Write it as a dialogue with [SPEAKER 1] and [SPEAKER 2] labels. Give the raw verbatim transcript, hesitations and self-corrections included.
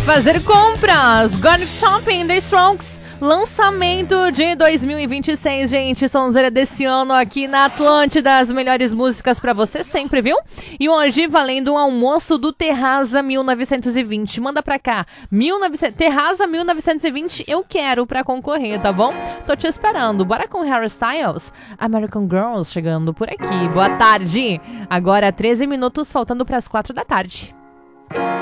[SPEAKER 1] Fazer compras. Garlic Shopping, The Strokes. Lançamento de dois mil e vinte e seis, gente. Sonzeira desse ano aqui na Atlântida. As melhores músicas pra você sempre, viu? E hoje valendo um almoço do Terraza mil novecentos e vinte. Manda pra cá. mil e novecentos, Terraza mil novecentos e vinte eu quero pra concorrer, tá bom? Tô te esperando. Bora com Harry Styles. American Girls chegando por aqui. Boa tarde. Agora treze minutos faltando pras quatro da tarde.